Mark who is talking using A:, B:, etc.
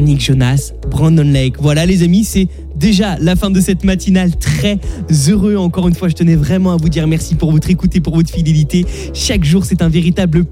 A: Nick Jonas, Brandon Lake. Voilà les amis, c'est déjà la fin de cette matinale. Très heureux, encore une fois, je tenais vraiment à vous dire merci pour votre écoute et pour votre fidélité. Chaque jour, c'est un véritable